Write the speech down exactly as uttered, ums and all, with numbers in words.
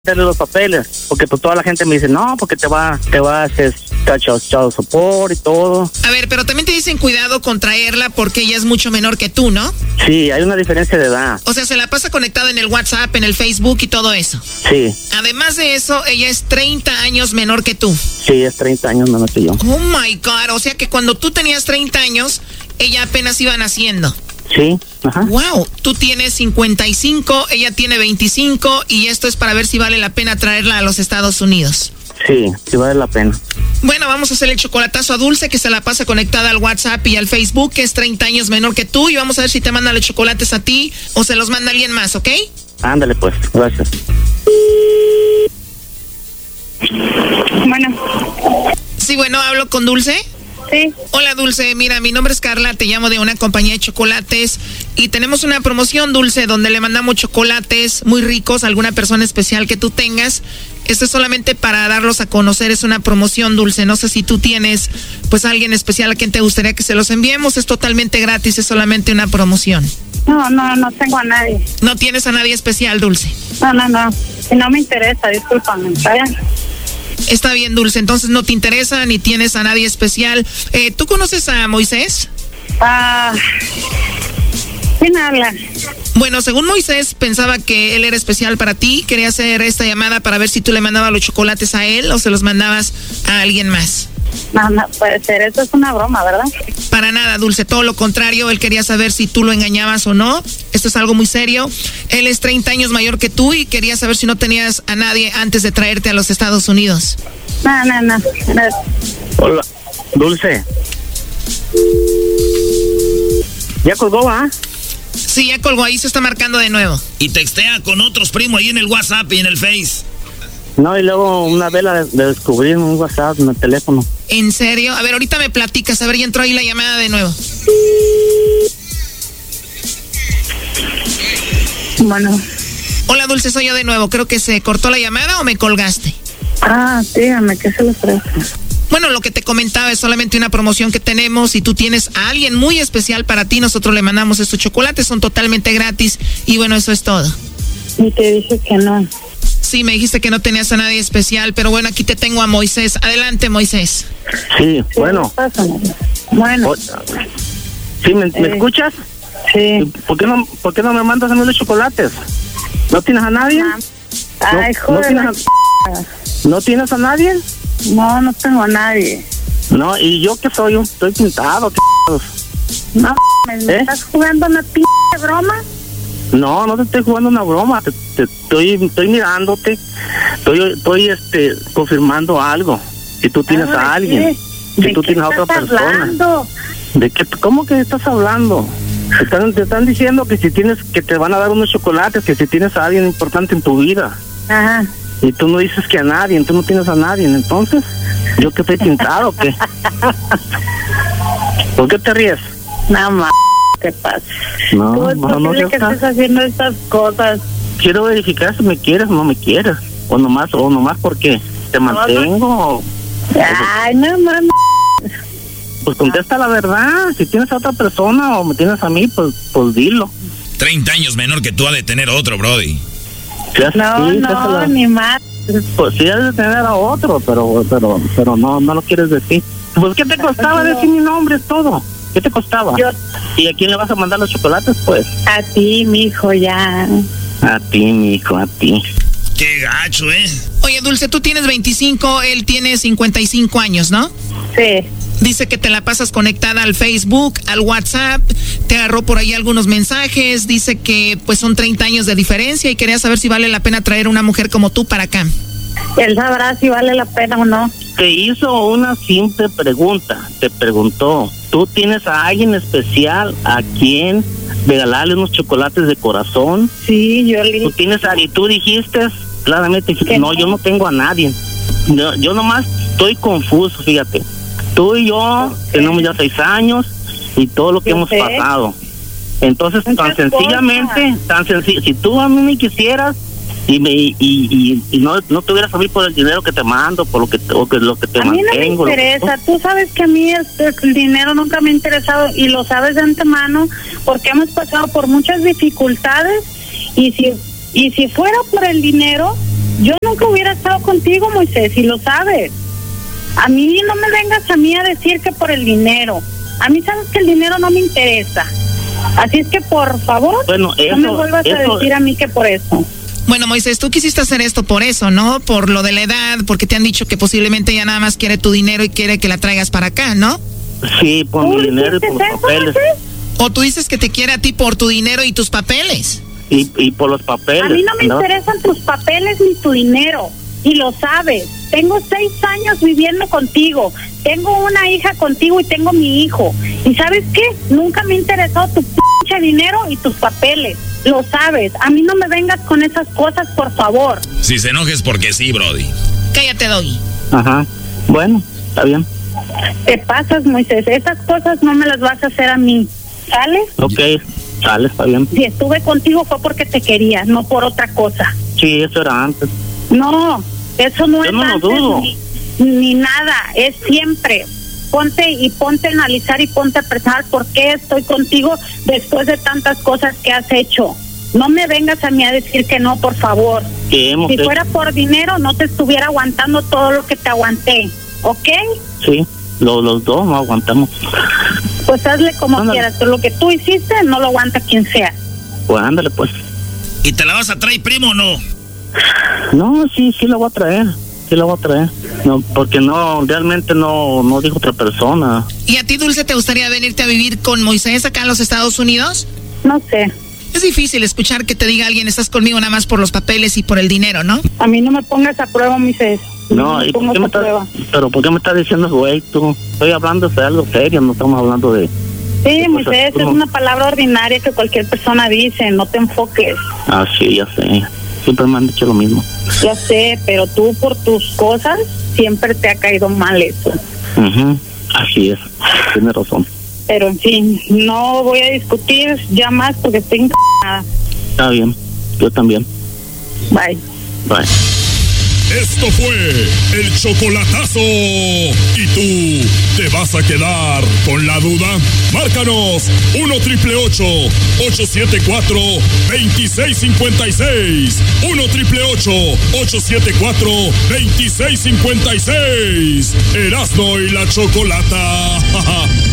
hacerle los papeles, porque pues toda la gente me dice, no, porque te va, te va a hacer child support y todo. A ver, pero también te dicen cuidado con traerla porque ella es mucho menor que tú, ¿no? Sí, hay una diferencia de edad. O sea, se la pasa conectada en el WhatsApp, en el Facebook y todo eso. Sí. Además de eso, ella es treinta años menor que tú. Sí, es treinta años menor que yo. Oh my God, o sea que cuando tú tenías treinta años, ella apenas iba naciendo. Sí, ajá. Wow, tú tienes cincuenta y cinco, ella tiene veinticinco y esto es para ver si vale la pena traerla a los Estados Unidos. Sí, sí vale la pena. Bueno, vamos a hacer el chocolatazo a Dulce, que se la pasa conectada al WhatsApp y al Facebook, que es treinta años menor que tú, y vamos a ver si te manda los chocolates a ti o se los manda alguien más, ¿ok? Ándale pues, gracias. Bueno. Sí, bueno, ¿hablo con Dulce? Sí. Hola, Dulce, mira, mi nombre es Carla, te llamo de una compañía de chocolates y tenemos una promoción, Dulce, donde le mandamos chocolates muy ricos a alguna persona especial que tú tengas. Esto es solamente para darlos a conocer, es una promoción, Dulce. No sé si tú tienes, pues, alguien especial a quien te gustaría que se los enviemos. Es totalmente gratis, es solamente una promoción. No, no, no tengo a nadie. ¿No tienes a nadie especial, Dulce? No, no, no. Y no me interesa, discúlpame, ¿está bien? Está bien, Dulce. Entonces no te interesa ni tienes a nadie especial. Eh, ¿Tú conoces a Moisés? Ah... ¿Quién habla? Bueno, según Moisés, pensaba que él era especial para ti. Quería hacer esta llamada para ver si tú le mandabas los chocolates a él o se los mandabas a alguien más. No, no puede ser. Esto es una broma, ¿verdad? Para nada, Dulce. Todo lo contrario. Él quería saber si tú lo engañabas o no. Esto es algo muy serio. Él es treinta años mayor que tú y quería saber si no tenías a nadie antes de traerte a los Estados Unidos. No, no, no. no. Hola, Dulce. ¿Ya colgó, ah? Sí, ya colgó, ahí se está marcando de nuevo. Y textea con otros primos ahí en el WhatsApp y en el Face. No, y luego una vela de, de descubrir un WhatsApp en el teléfono. ¿En serio? A ver, ahorita me platicas. A ver, ya entró ahí la llamada de nuevo. Bueno. Hola, Dulce, soy yo de nuevo. Creo que se cortó la llamada o me colgaste. Ah, dígame, ¿qué se le ofrece? Bueno, lo que te comentaba es solamente una promoción que tenemos. Si tú tienes a alguien muy especial para ti, nosotros le mandamos estos chocolates, son totalmente gratis. Y bueno, eso es todo. Y te dije que no. Sí, me dijiste que no tenías a nadie especial, pero bueno, aquí te tengo a Moisés. Adelante, Moisés. Sí, sí, bueno. Bueno. ¿Sí, me, me eh, escuchas? Sí. ¿Por qué, no, ¿Por qué no me mandas a mí los chocolates? ¿No tienes a nadie? Ay, ¿No, joder. ¿no, tienes a, ¿No tienes a nadie? No, no tengo a nadie. No, ¿y yo qué soy? Estoy pintado, ¿qué? No, ¿me, ¿me ¿Eh? estás jugando una p*** broma? No, no te estoy jugando una broma, te, te estoy estoy mirándote, estoy estoy este confirmando algo. Si tú tienes a alguien, si tú tienes a otra persona. Hablando? ¿De qué? ¿Cómo que estás hablando? Te están, te están diciendo que si tienes, que te van a dar unos chocolates, que si tienes a alguien importante en tu vida. Ajá. Y tú no dices que a nadie, tú no tienes a nadie, entonces, ¿yo que estoy pintado o qué? ¿Por qué te ríes? Nada más. ¿Qué pasa? No, ¿Cómo es no, no, posible que estés haciendo estas cosas? Quiero verificar si me quieres o no me quieres. O nomás, o nomás porque te mantengo. Ay, no mames. Pues contesta la verdad. Si tienes a otra persona o me tienes a mí, pues, pues dilo. treinta años menor que tú ha de tener otro, brody. Sí, no, sí, no, la... ni más. Pues sí, has de tener a otro, pero, pero, pero no, no lo quieres decir. Pues, ¿qué te costaba decir mi nombre? Es todo. ¿Qué te costaba? Yo... ¿Y a quién le vas a mandar los chocolates, pues? A ti, mijo, ya. A ti, mijo, a ti. Qué gacho, ¿eh? Oye, Dulce, tú tienes veinticinco, él tiene cincuenta y cinco años, ¿no? Sí. Dice que te la pasas conectada al Facebook, al WhatsApp, te agarró por ahí algunos mensajes, dice que pues son treinta años de diferencia y quería saber si vale la pena traer una mujer como tú para acá. Él sabrá si vale la pena o no. Te hizo una simple pregunta, te preguntó, ¿tú tienes a alguien especial a quien regalarle unos chocolates de corazón? Sí, yo le dije. ¿Tú tienes a, y tú dijiste, claramente, dijiste, no, yo no tengo a nadie. Yo, yo nomás estoy confuso, fíjate. Tú y yo tenemos ya seis años y todo lo que yo hemos sé. pasado. Entonces, Muchas tan sencillamente, cosas. tan sencillo, si tú a mí me quisieras y me y, y, y no no te hubieras a mí por el dinero que te mando, por lo que o que lo que te a mantengo. A mí no me interesa, tú sabes que a mí el, el dinero nunca me ha interesado y lo sabes de antemano porque hemos pasado por muchas dificultades y si y si fuera por el dinero Yo nunca hubiera estado contigo, Moisés, y lo sabes. A mí no me vengas a mí a decir que por el dinero. A mí sabes que el dinero no me interesa. Así es que, por favor, bueno, eso, no me vuelvas eso, a decir a mí que por eso. Bueno, Moisés, tú quisiste hacer esto por eso, ¿no? Por lo de la edad, porque te han dicho que posiblemente ella nada más quiere tu dinero y quiere que la traigas para acá, ¿no? Sí, por mi dinero y por los eso, papeles. Moisés? O tú dices que te quiere a ti por tu dinero y tus papeles. Y, y por los papeles. A mí no me ¿no? interesan tus papeles ni tu dinero. Y lo sabes. Tengo seis años viviendo contigo. Tengo una hija contigo y tengo mi hijo. ¿Y sabes qué? Nunca me interesó tu pinche dinero y tus papeles. Lo sabes. A mí no me vengas con esas cosas, por favor. Si se enojes porque sí, Brody. Cállate, Doggy. Ajá. Bueno, está bien. Te pasas, Moisés. Esas cosas no me las vas a hacer a mí. ¿Sale? Ok, sale, está bien. Si estuve contigo fue porque te quería, no por otra cosa. Sí, eso era antes. No, eso no Yo es no lo antes dudo. ni, ni nada, es siempre. Ponte y ponte a analizar y ponte a pensar por qué estoy contigo después de tantas cosas que has hecho. No me vengas a mí a decir que no, por favor. ¿Qué hemos Si hecho? fuera por dinero no te estuviera aguantando todo lo que te aguanté, ¿ok? Sí, lo, los dos no aguantamos. Pues hazle como Ándale. quieras, pero lo que tú hiciste no lo aguanta quien sea. Pues ándale, pues. ¿Y te la vas a traer, primo, o no? No, sí, sí la voy a traer. Sí la voy a traer. No, porque no, realmente no, no dijo otra persona. ¿Y a ti, Dulce, te gustaría venirte a vivir con Moisés acá en los Estados Unidos? No sé, Es difícil escuchar que te diga alguien, estás conmigo nada más por los papeles y por el dinero, ¿no? a mí no me pongas a prueba, Moisés. No, me ¿y por pongas qué me a prueba. estás, pero por qué me estás diciendo güey tú? Estoy hablando de algo serio, no estamos hablando de... Sí, de Moisés, cosas es como- una palabra ordinaria que cualquier persona dice, no te enfoques. Ah, sí, ya sé. Siempre me han dicho lo mismo. Ya sé, pero tú por tus cosas siempre te ha caído mal eso. Ujú, así es, tienes razón. Pero en fin, no voy a discutir ya más porque estoy enc***ada. Está bien, yo también. Bye. Bye. Esto fue el chocolatazo. ¿Y tú te vas a quedar con la duda? Márcanos uno triple ocho, ocho siete cuatro, dos seis cinco seis. uno triple ocho, ocho siete cuatro, dos seis cinco seis. Erasmo y la Chocolata.